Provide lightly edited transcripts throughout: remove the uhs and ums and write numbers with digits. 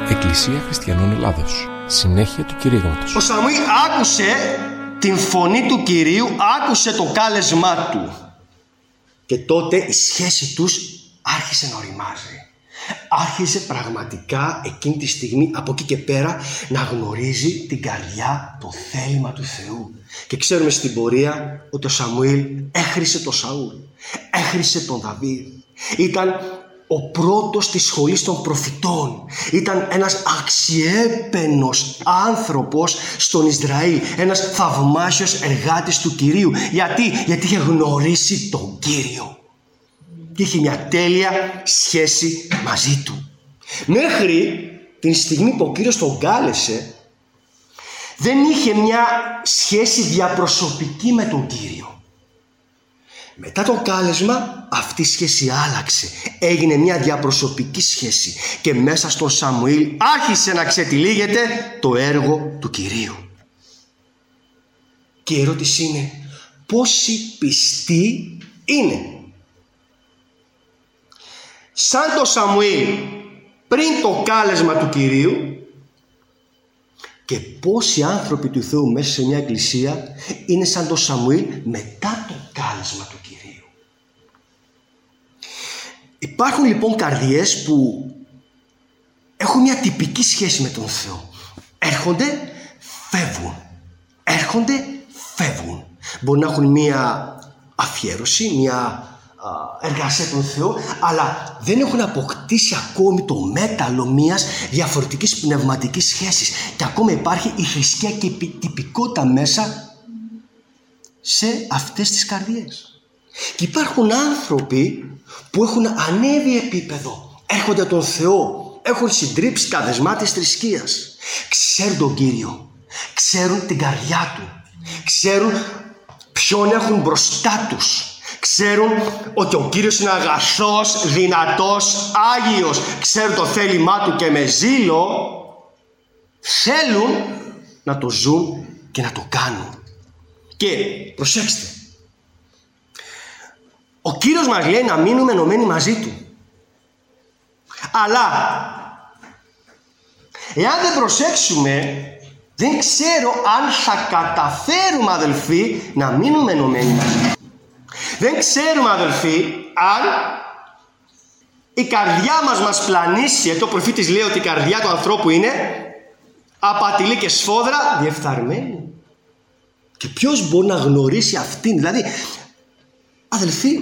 Εκκλησία Χριστιανών Ελλάδος. Συνέχεια του κηρύγματος. Ο Σαμουήλ άκουσε την φωνή του Κυρίου, άκουσε το κάλεσμά του. Και τότε η σχέση τους άρχισε να οριμάζει. Άρχισε πραγματικά εκείνη τη στιγμή, από εκεί και πέρα, να γνωρίζει την καρδιά, το θέλημα του Θεού. Και ξέρουμε στην πορεία ότι ο Σαμουήλ έχρισε τον Σαούλ, έχρισε τον Δαβίδ. Ήταν ο πρώτος της σχολής των προφητών. Ήταν ένας αξιέπαινος άνθρωπος στον Ισραήλ. Ένας θαυμάσιος εργάτης του Κυρίου. Γιατί είχε γνωρίσει τον Κύριο. Και είχε μια τέλεια σχέση μαζί του. Μέχρι την στιγμή που ο Κύριος τον κάλεσε, δεν είχε μια σχέση διαπροσωπική με τον Κύριο. Μετά το κάλεσμα αυτή η σχέση άλλαξε. Έγινε μια διαπροσωπική σχέση. Και μέσα στον Σαμουήλ άρχισε να ξετυλίγεται το έργο του Κυρίου. Και η ερώτηση είναι, πόσοι πιστοί είναι? Σαν το Σαμουήλ πριν το κάλεσμα του Κυρίου, και πόσοι άνθρωποι του Θεού μέσα σε μια εκκλησία είναι σαν το Σαμουήλ μετά το κάλεσμα του Κυρίου. Υπάρχουν λοιπόν καρδιές που έχουν μια τυπική σχέση με τον Θεό. Έρχονται, φεύγουν. Έρχονται, φεύγουν. Μπορεί να έχουν μια αφιέρωση, μια εργασία τον Θεό, αλλά δεν έχουν αποκτήσει ακόμη το μέταλλο μιας διαφορετικής πνευματικής σχέσης. Και ακόμα υπάρχει η θρησκεία και η τυπικότητα μέσα σε αυτές τις καρδιές. Και υπάρχουν άνθρωποι που έχουν ανέβει επίπεδο, έρχονται τον Θεό, έχουν συντρίψει τα δεσμά της θρησκείας, ξέρουν τον Κύριο, ξέρουν την καρδιά του, ξέρουν ποιον έχουν μπροστά τους, ξέρουν ότι ο Κύριος είναι αγαθός, δυνατός, άγιος, ξέρουν το θέλημά του και με ζήλο θέλουν να το ζουν και να το κάνουν. Και προσέξτε, ο Κύριος μας λέει να μείνουμε ενωμένοι μαζί του. Αλλά εάν δεν προσέξουμε, δεν ξέρω αν θα καταφέρουμε, αδελφοί, να μείνουμε ενωμένοι μαζί του. Δεν ξέρουμε, αδελφοί, αν η καρδιά μας πλανήσει. Γιατί ο προφήτης λέει ότι η καρδιά του ανθρώπου είναι απατηλή και σφόδρα διεφθαρμένη. Και ποιος μπορεί να γνωρίσει αυτήν? Δηλαδή, αδελφοί,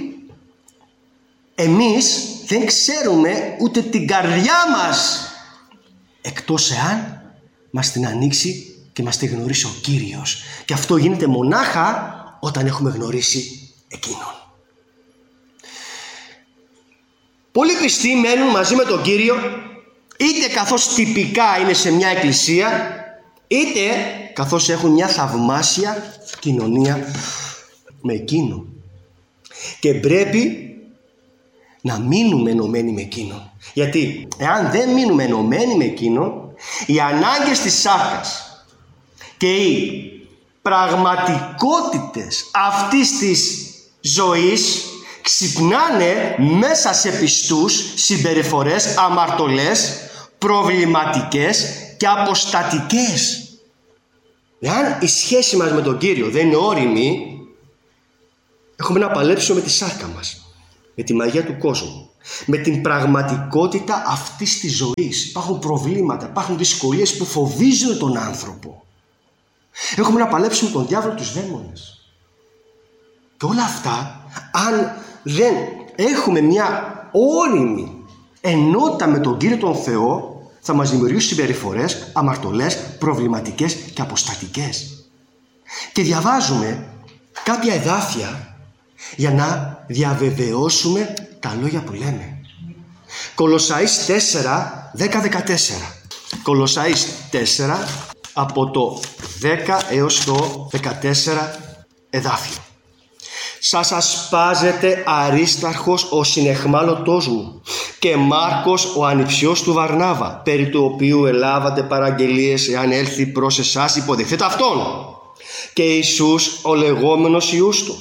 εμείς δεν ξέρουμε ούτε την καρδιά μας, εκτός εάν μας την ανοίξει και μας τη γνωρίσει ο Κύριος. Και αυτό γίνεται μονάχα όταν έχουμε γνωρίσει Εκείνον. Πολλοί πιστοί μένουν μαζί με τον Κύριο, είτε καθώς τυπικά είναι σε μια εκκλησία, είτε καθώς έχουν μια θαυμάσια κοινωνία με Εκείνον. Και πρέπει να μείνουμε ενωμένοι με Εκείνον. Γιατί εάν δεν μείνουμε ενωμένοι με Εκείνον, οι ανάγκες της σάρκας και οι πραγματικότητες αυτής της ζωής ξυπνάνε μέσα σε πιστούς συμπεριφορές αμαρτωλές, προβληματικές και αποστατικές. Εάν η σχέση μας με τον Κύριο δεν είναι όριμη, έχουμε να παλέψουμε με τη σάρκα μας, με τη μαγεία του κόσμου, με την πραγματικότητα αυτής της ζωής. Υπάρχουν προβλήματα, υπάρχουν δυσκολίες που φοβίζουν τον άνθρωπο. Έχουμε να παλέψουμε τον διάβολο, τους δαίμονες. Και όλα αυτά, αν δεν έχουμε μια όριμη ενότητα με τον Κύριο τον Θεό, θα μας δημιουργήσουν συμπεριφορές αμαρτωλές, προβληματικές και αποστατικές. Και διαβάζουμε κάποια εδάφια για να διαβεβαιώσουμε τα λόγια που λέμε. Κολοσσαείς 4, 10-14. Κολοσσαείς 4, από το 10 έως το 14 εδάφιο. Σας ασπάζεται Αρίσταρχος ο συνεχμάλωτός μου και Μάρκος ο ανιψιός του Βαρνάβα, περί του οποίου ελάβατε παραγγελίες, εάν έλθει προς εσάς υποδεχθείτε αυτόν. Και Ιησούς ο λεγόμενος Ιούστος,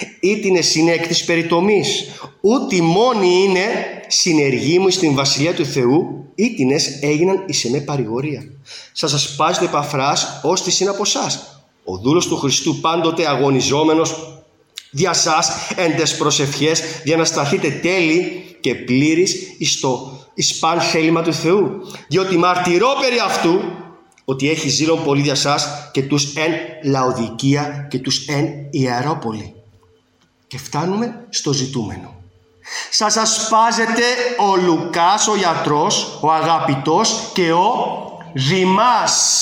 ήτινε συνέκτης περιτομής, ούτε μόνοι είναι συνεργοί μου στην Βασιλεία του Θεού, ήτινες έγιναν εις εμέ παρηγορία. Σας ασπάζει το Επαφράς, ως της είναι από εσάς, ο δούλος του Χριστού, πάντοτε αγωνιζόμενος δια σας εν τες προσευχές, για να σταθείτε τέλειοι και πλήρης εις παν θέλημα του Θεού, διότι μαρτυρώ περί αυτού ότι έχει ζήλον πολύ για σας και τους εν Λαοδικία και τους εν Ιερόπολη. Και φτάνουμε στο ζητούμενο. Σας ασπάζεται ο Λουκάς ο γιατρός, ο αγαπητός και ο Δημάς.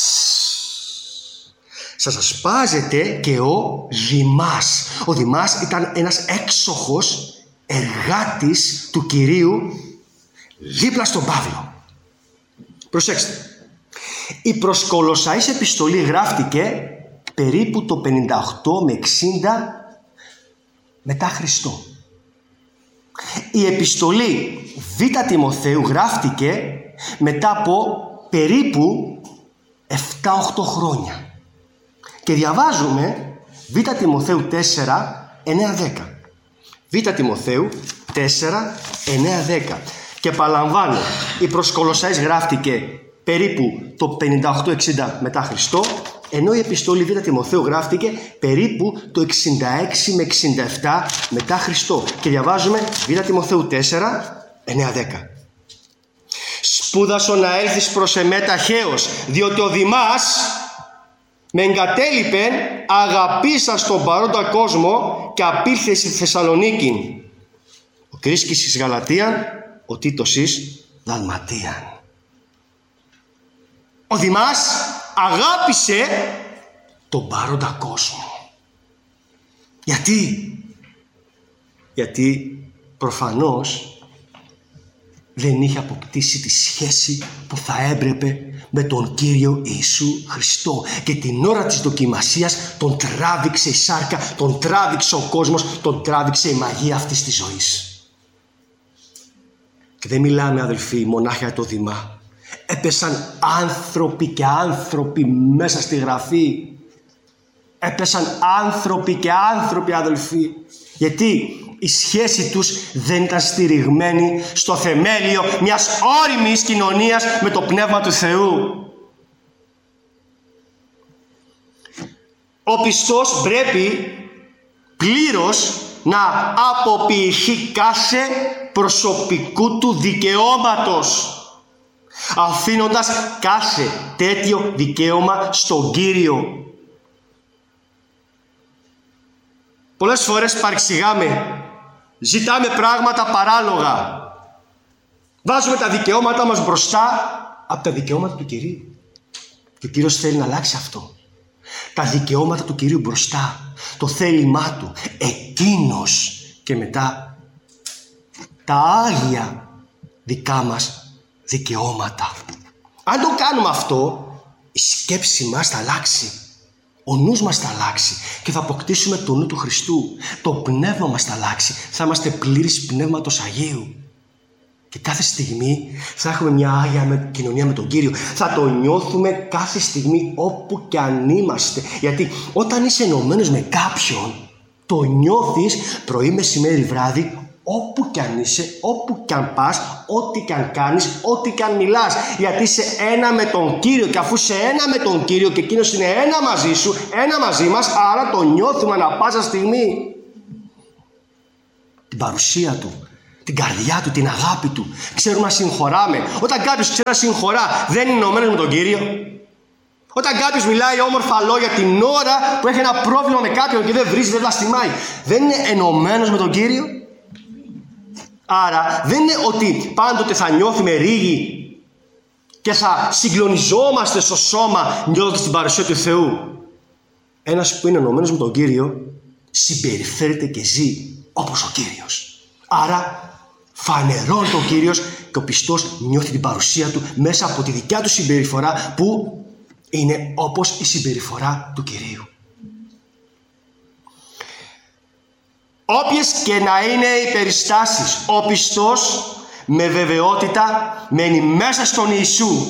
Σας ασπάζεται και ο Δημάς. Ο Δημάς ήταν ένας έξοχος εργάτης του Κυρίου δίπλα στον Παύλο. Προσέξτε. Η προς Κολοσσαείς επιστολή γράφτηκε περίπου το 58 με 60 μετά Χριστό. Η επιστολή Β' Τιμοθέου γράφτηκε μετά από περίπου 7-8 χρόνια. Και διαβάζουμε Β' Τιμοθέου 4, 9-10. Β' Τιμοθέου 4, 9-10. Και επαναλαμβάνω, η προς Κολοσσαείς γράφτηκε περίπου το 58-60 μετά Χριστό, ενώ η επιστολή Β' Τιμοθέου γράφτηκε περίπου το 66 με 67 μετά Χριστό. Και διαβάζουμε Β' Τιμοθέου 4, 9-10. Σπούδασο να έλθεις προς εμέ ταχαίως, διότι ο Δημάς με εγκατέλειπεν αγαπήσα στον παρόντα κόσμο και απήλθε στη Θεσσαλονίκη. Ο Κρίσκης εις Γαλατίαν, ο Τίτος εις Δαλματίαν. Ο Δημάς αγάπησε τον παρόντα κόσμο. Γιατί προφανώς δεν είχε αποκτήσει τη σχέση που θα έπρεπε με τον Κύριο Ιησού Χριστό. Και την ώρα της δοκιμασίας τον τράβηξε η σάρκα, τον τράβηξε ο κόσμος, τον τράβηξε η μαγεία αυτής της ζωής. Και δεν μιλάμε, αδελφοί, μονάχα για το Δημά. Έπεσαν άνθρωποι και άνθρωποι μέσα στη Γραφή. Έπεσαν άνθρωποι και άνθρωποι, αδελφοί. Γιατί η σχέση τους δεν ήταν στηριγμένη στο θεμέλιο μιας ώριμης κοινωνίας με το Πνεύμα του Θεού. Ο πιστός πρέπει πλήρως να αποποιηθεί κάθε προσωπικού του δικαιώματος, αφήνοντας κάθε τέτοιο δικαίωμα στον Κύριο. Πολλές φορές παρεξηγάμε, ζητάμε πράγματα παράλογα, βάζουμε τα δικαιώματα μας μπροστά από τα δικαιώματα του Κυρίου. Και ο Κύριος θέλει να αλλάξει αυτό. Τα δικαιώματα του Κυρίου μπροστά, το θέλημά Του, εκείνος, και μετά τα άγια δικά μας δικαιώματα. Αν το κάνουμε αυτό, η σκέψη μας θα αλλάξει, ο νους μας θα αλλάξει και θα αποκτήσουμε το νου του Χριστού. Το πνεύμα μας θα αλλάξει, θα είμαστε πλήρης Πνεύματος Αγίου. Και κάθε στιγμή θα έχουμε μια άγια κοινωνία με τον Κύριο. Θα το νιώθουμε κάθε στιγμή όπου και αν είμαστε. Γιατί όταν είσαι ενωμένος με κάποιον, το νιώθεις πρωί, μεσημέρι, βράδυ, όπου και αν είσαι, όπου και αν πας, ό,τι και αν κάνεις, ό,τι και αν μιλάς. Γιατί είσαι ένα με τον Κύριο, και αφού είσαι ένα με τον Κύριο και εκείνος είναι ένα μαζί σου, ένα μαζί μας, άρα το νιώθουμε ανά πάσα στιγμή. Την παρουσία Του, την καρδιά Του, την αγάπη Του. Ξέρουμε να συγχωράμε. Όταν κάποιος ξέρει να συγχωρά, δεν είναι ενωμένος με τον Κύριο. Όταν κάποιος μιλάει όμορφα λόγια την ώρα που έχει ένα πρόβλημα με κάποιον και δεν βρίζει, δεν βλαστημάει, δεν είναι ενωμένος με τον Κύριο. Άρα δεν είναι ότι πάντοτε θα νιώθουμε ρίγοι και θα συγκλονιζόμαστε στο σώμα νιώθοντας την παρουσία του Θεού. Ένας που είναι ενωμένος με τον Κύριο συμπεριφέρεται και ζει όπως ο Κύριος. Άρα φανερώνει τον Κύριος και ο πιστός νιώθει την παρουσία Του μέσα από τη δικιά του συμπεριφορά, που είναι όπως η συμπεριφορά του Κυρίου. Όποιες και να είναι οι περιστάσεις, ο πιστός με βεβαιότητα μένει μέσα στον Ιησού.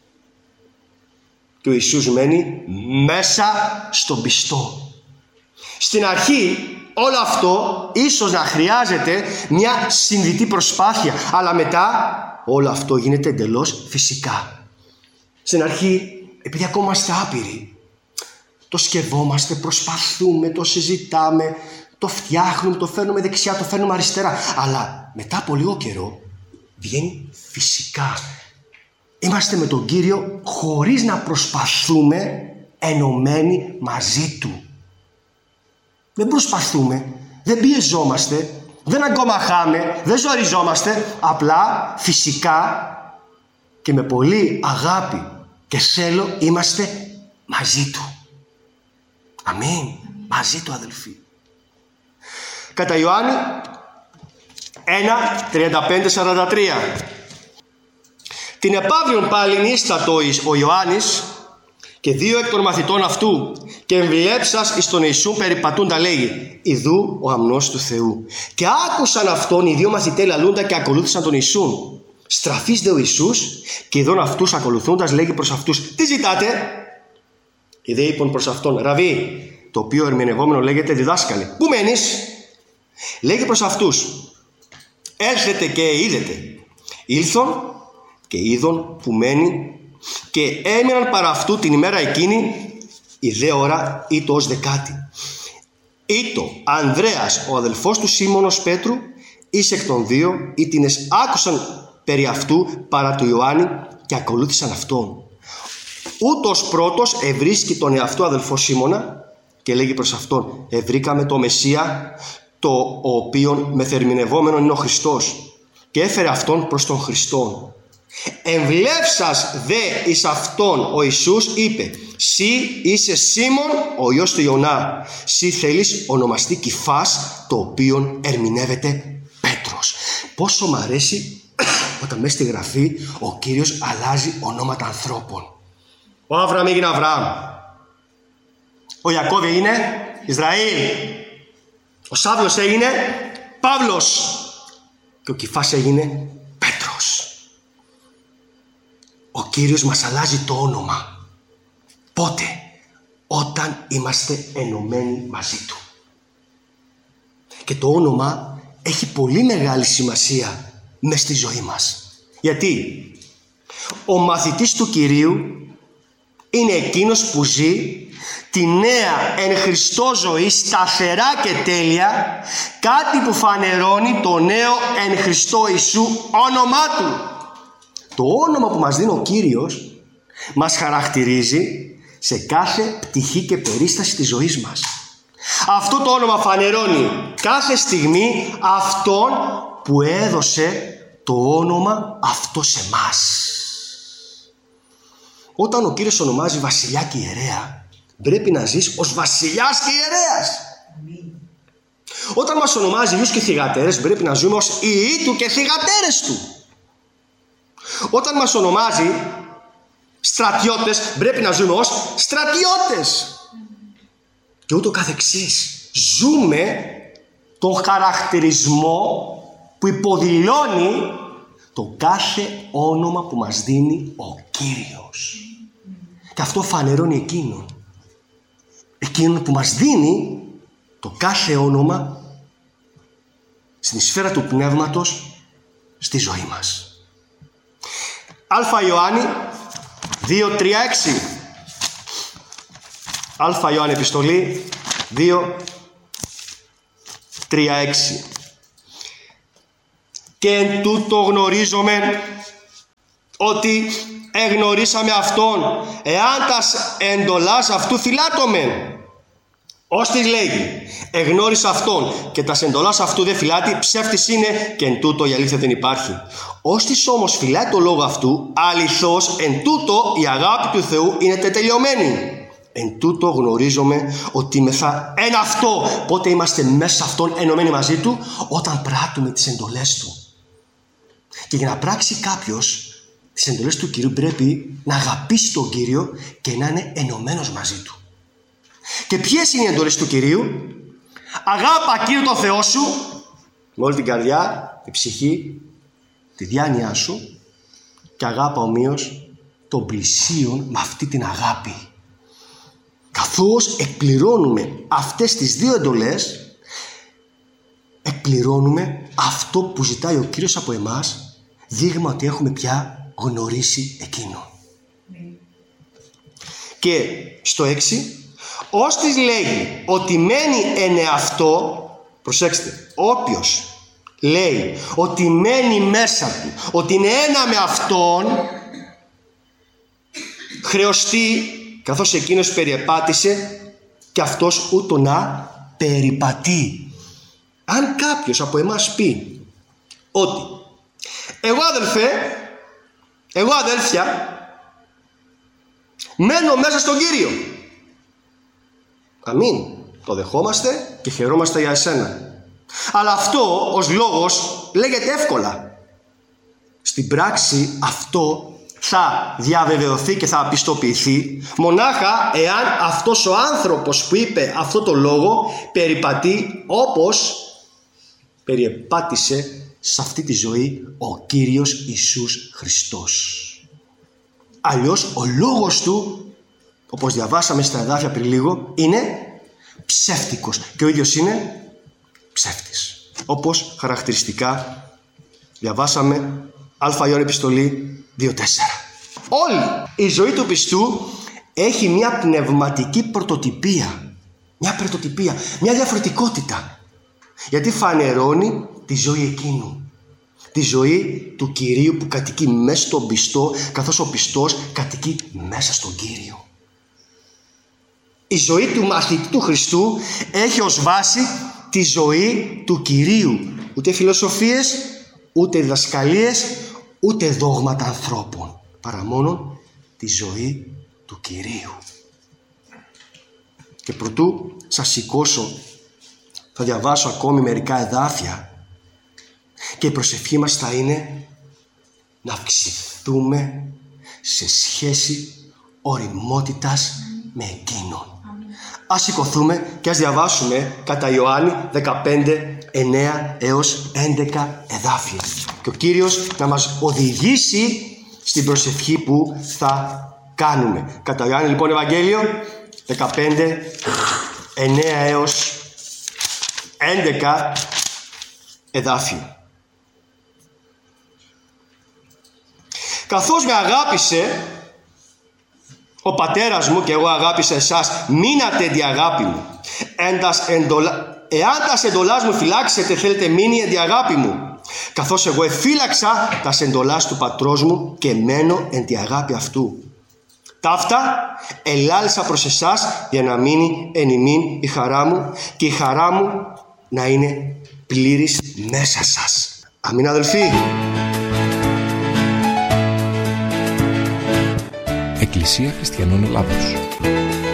Και ο Ιησούς μένει μέσα στον πιστό. Στην αρχή όλο αυτό ίσως να χρειάζεται μια συνειδητή προσπάθεια, αλλά μετά όλο αυτό γίνεται εντελώς φυσικά. Στην αρχή, επειδή ακόμα είμαστε άπειροι, το σκεφτόμαστε, προσπαθούμε, το συζητάμε, το φτιάχνουμε, το φέρνουμε δεξιά, το φέρνουμε αριστερά. Αλλά μετά από λίγο καιρό βγαίνει φυσικά. Είμαστε με τον Κύριο χωρίς να προσπαθούμε, ενωμένοι μαζί Του. Δεν προσπαθούμε, δεν πιεζόμαστε, δεν αγκομαχάμε, δεν ζοριζόμαστε. Απλά φυσικά και με πολύ αγάπη και θέλω είμαστε μαζί Του. Αμήν. Μαζί Του, αδελφοί. Κατά Ιωάννη 1:35-43. Την επαύριον πάλιν ίστατο ο Ιωάννης και 2 εκ των μαθητών αυτού και εμβλέψας εις τον Ιησούν περιπατούντα λέγει, ιδού ο αμνός του Θεού. Και άκουσαν αυτόν οι 2 μαθητές λαλούντα και ακολούθησαν τον Ιησούν. Στραφής δε ο Ιησούς και ειδών αυτούς ακολουθούντας λέγει προς αυτούς, τι ζητάτε? Ιδέ είπαν προς αυτόν, Ραβί, το οποίο ερμηνευόμενο λέγεται διδάσκαλε, πού μένεις? Λέγει προς αυτούς, έλθετε και είδετε. Ήλθον και είδον που μένει και έμειναν παρά αυτού την ημέρα εκείνη, η δε ώρα ήτο ως 10η. Ήτο Ανδρέας ο αδελφός του Σίμωνος Πέτρου, εις εκ των 2 ήτινες άκουσαν περί αυτού παρά του Ιωάννη και ακολούθησαν αυτόν. Ούτως πρώτος ευρίσκει τον εαυτό αδελφό Σίμωνα και λέγει προς αυτόν, ευρήκαμε το Μεσσία, το οποίον μεθερμινευόμενον είναι ο Χριστός, και έφερε αυτόν προς τον Χριστόν. Εμβλέψας δε εις αυτόν ο Ιησούς είπε, «Συ είσαι Σίμων ο ιός του Ιωνά, συ θέλεις ονομαστεί Κηφάς, το οποίον ερμηνεύεται Πέτρος». Πόσο μ' αρέσει όταν μέσα στη Γραφή ο Κύριος αλλάζει ονόματα ανθρώπων. Ο Αβραάμ έγινε Αβραάμ, ο Ιακώβ έγινε Ισραήλ, ο Σάβιος έγινε Παύλος και ο Κηφάς έγινε Πέτρος. Ο Κύριος μας αλλάζει το όνομα. Πότε? Όταν είμαστε ενωμένοι μαζί Του. Και το όνομα έχει πολύ μεγάλη σημασία μες στη ζωή μας. Γιατί ο μαθητής του Κυρίου είναι εκείνος που ζει τη νέα εν Χριστώ ζωή σταθερά και τέλεια, κάτι που φανερώνει το νέο εν Χριστώ Ιησού όνομά Του. Το όνομα που μας δίνει ο Κύριος μας χαρακτηρίζει σε κάθε πτυχή και περίσταση της ζωής μας. Αυτό το όνομα φανερώνει κάθε στιγμή αυτόν που έδωσε το όνομα αυτό σε μας. Όταν ο Κύριος ονομάζει βασιλιά και ιερέα, πρέπει να ζεις ως βασιλιάς και ιερέας. Όταν μας ονομάζει ιούς και θυγατέρες, πρέπει να ζούμε ως ιοί Του και θυγατέρες Του. Όταν μας ονομάζει στρατιώτες, πρέπει να ζούμε ως στρατιώτες. Και ούτω καθεξής. Ζούμε τον χαρακτηρισμό που υποδηλώνει το κάθε όνομα που μας δίνει ο Κύριος. Και αυτό φανερώνει εκείνον που μας δίνει το κάθε όνομα στην σφαίρα του πνεύματος στη ζωή μας. Α Ιωάννη 2:3-6. Α Ιωάννη επιστολή 2:3-6. Και εν τούτο γνωρίζομαι ότι εγνωρίσαμε Αυτόν, εάν τας εντολάς Αυτού φυλάττομεν. Ως της λέγει, εγνώρισα Αυτόν και τας εντολάς Αυτού δεν φυλάττει, ψεύτης είναι και εν τούτο η αλήθεια δεν υπάρχει. Ως της όμως φυλάει το λόγο Αυτού, αληθώς εν τούτο η αγάπη του Θεού είναι τετελειωμένη. Εν τούτο γνωρίζομαι ότι μεθά εν αυτό. Πότε είμαστε μέσα σε Αυτόν ενωμένοι μαζί Του? Όταν πράττουμε τις εντολές Του. Και για να πράξει κάποιος τις εντολές του Κυρίου πρέπει να αγαπήσει τον Κύριο και να είναι ενωμένος μαζί Του. Και ποιες είναι οι εντολές του Κυρίου? Αγάπα Κύριο τον Θεό σου με όλη την καρδιά, τη ψυχή, τη διάνοιά σου, και αγάπα ομοίως των πλησίων με αυτή την αγάπη. Καθώς εκπληρώνουμε αυτές τις δύο εντολές, εκπληρώνουμε αυτό που ζητάει ο Κύριος από εμάς, δείγμα ότι έχουμε πια γνωρίσει Εκείνο. Και στο 6, ώστις λέγει ότι μένει εν εαυτό, προσέξτε, όποιος λέει ότι μένει μέσα του, ότι είναι ένα με Αυτόν, χρεωστεί, καθώς εκείνος περιεπάτησε και αυτός ούτω να περιπατεί. Αν κάποιος από εμάς πει ότι εγώ αδέλφια μένω μέσα στον Κύριο, αμήν, το δεχόμαστε και χαιρόμαστε για εσένα. Αλλά αυτό ως λόγος λέγεται εύκολα. Στην πράξη αυτό θα διαβεβαιωθεί και θα πιστοποιηθεί μονάχα εάν αυτός ο άνθρωπος που είπε αυτό το λόγο περιπατεί όπως περιεπάτησε σε αυτή τη ζωή ο Κύριος Ιησούς Χριστός. Αλλιώς ο λόγος του, όπως διαβάσαμε στα εδάφια πριν λίγο, είναι ψεύτικος και ο ίδιος είναι ψεύτης. Όπως χαρακτηριστικά διαβάσαμε Α Ιωάννη επιστολή 2:4. Όλη η ζωή του πιστού έχει μια πνευματική πρωτοτυπία, μια διαφορετικότητα, γιατί φανερώνει τη ζωή εκείνου, τη ζωή του Κυρίου που κατοικεί μέσα στον πιστό, καθώς ο πιστός κατοικεί μέσα στον Κύριο. Η ζωή του μαθητή του Χριστού έχει ως βάση τη ζωή του Κυρίου. Ούτε φιλοσοφίες, ούτε διδασκαλίες, ούτε δόγματα ανθρώπων, παρά μόνο τη ζωή του Κυρίου. Και προτού σας σηκώσω, θα διαβάσω ακόμη μερικά εδάφια και η προσευχή μας θα είναι να αυξηθούμε σε σχέση οριμότητας με Εκείνον. Ας σηκωθούμε και ας διαβάσουμε κατά Ιωάννη 15, 9 έως 11 εδάφια. Και ο Κύριος να μας οδηγήσει στην προσευχή που θα κάνουμε. Κατά Ιωάννη λοιπόν Ευαγγέλιο 15, 9 έως 11 εδάφια. Καθώς με αγάπησε ο πατέρας μου και εγώ αγάπησα εσάς, μείνατε δι' αγάπη μου. Εάν τας εντολάς μου φυλάξετε, θέλετε μείνει εν δι' αγάπη μου. Καθώς εγώ εφύλαξα τας εντολάς του πατρός μου και μένω εν τη αγάπη αυτού. Ταύτα ελάλησα προς εσάς για να μείνει εν ημίν η χαρά μου και η χαρά μου να είναι πλήρης μέσα σας. Αμήν αδελφοί. Εκκλησία Χριστιανών Ελλάδος.